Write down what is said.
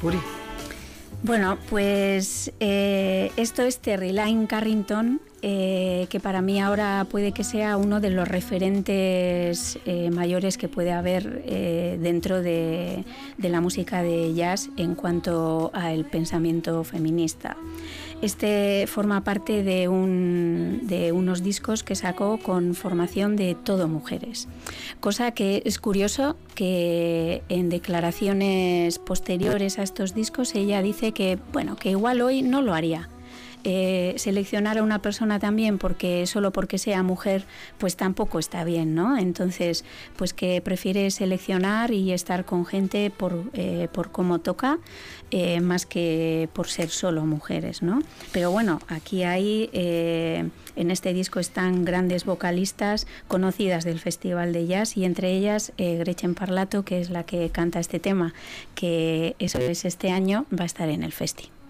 Puri. Bueno, pues esto es Terry Lyne Carrington, que para mí ahora puede que sea uno de los referentes mayores que puede haber dentro de la música de jazz en cuanto al pensamiento feminista. Este forma parte de unos discos que sacó con formación de todo mujeres, cosa que es curioso que en declaraciones posteriores a estos discos ella dice que, bueno, que igual hoy no lo haría. Seleccionar a una persona también solo porque sea mujer, pues tampoco está bien, ¿no? Entonces, pues que prefiere seleccionar y estar con gente por cómo toca, más que por ser solo mujeres, ¿no? Pero bueno, aquí hay, en este disco están grandes vocalistas conocidas del Festival de Jazz, y entre ellas Gretchen Parlato, que es la que canta este tema, que eso es este año, va a estar en el festi.